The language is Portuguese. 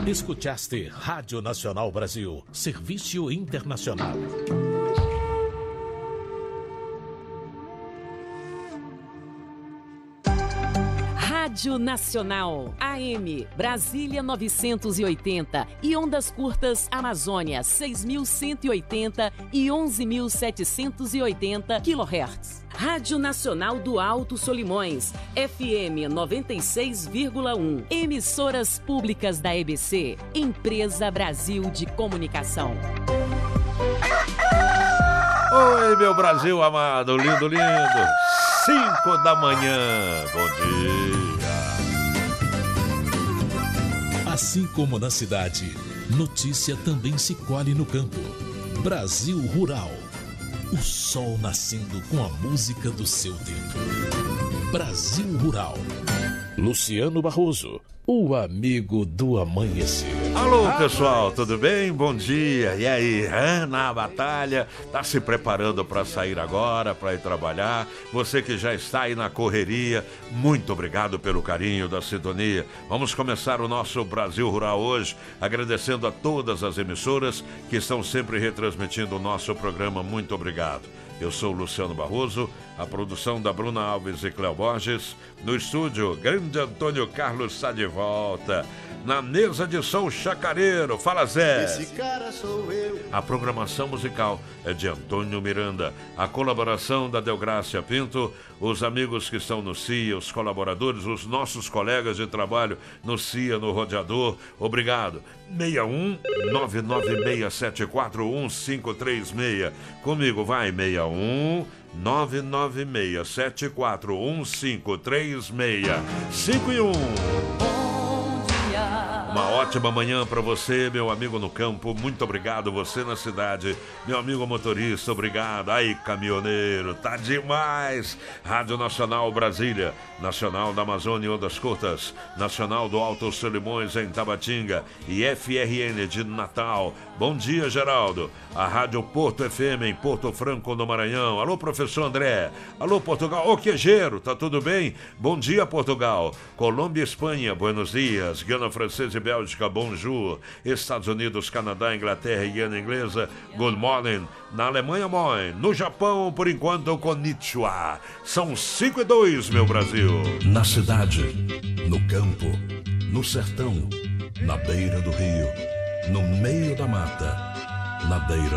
Escutaste Rádio Nacional Brasil, Serviço Internacional. Rádio Nacional, AM, Brasília 980 e ondas curtas Amazônia 6.180 e 11.780 kHz. Rádio Nacional do Alto Solimões, FM 96,1. Emissoras públicas da EBC, Empresa Brasil de Comunicação. Oi, meu Brasil amado, lindo, lindo. 5 da manhã, bom dia. Assim como na cidade, notícia também se colhe no campo. Brasil Rural. O sol nascendo com a música do seu tempo. Brasil Rural. Luciano Barroso, o amigo do amanhecer. Alô, pessoal, tudo bem? Bom dia. E aí, na batalha? Tá se preparando para sair agora, para ir trabalhar? Você que já está aí na correria, muito obrigado pelo carinho da sintonia. Vamos começar o nosso Brasil Rural hoje, agradecendo a todas as emissoras que estão sempre retransmitindo o nosso programa. Muito obrigado. Eu sou o Luciano Barroso, a produção da Bruna Alves e Cléo Borges. No estúdio, grande Antônio Carlos está de volta. Na mesa de som, Chacareiro. Fala, Zé. Esse cara sou eu. A programação musical é de Antônio Miranda. A colaboração da Delgrácia Pinto. Os amigos que estão no CIA, os colaboradores, os nossos colegas de trabalho no CIA, no Rodeador. Obrigado. 61 996741536. Comigo vai 61 996741536. 5 e 1. Uma ótima manhã para você, meu amigo no campo. Muito obrigado, você na cidade. Meu amigo motorista, obrigado. Aí, caminhoneiro, tá demais. Rádio Nacional Brasília, Nacional da Amazônia Ondas Curtas, Nacional do Alto Solimões em Tabatinga e FRN de Natal. Bom dia, Geraldo. A Rádio Porto FM em Porto Franco, no Maranhão. Alô, professor André. Alô, Portugal. Ô, quejeiro, tá tudo bem? Bom dia, Portugal. Colômbia, Espanha, buenos dias. Guiana Francesa e Bélgica, bonjour. Estados Unidos, Canadá, Inglaterra e Guiana Inglesa, good morning. Na Alemanha, moin. No Japão, por enquanto, konnichiwa. São 5 e 2, meu Brasil. Na cidade, no campo, no sertão, na beira do rio, no meio da mata, na beira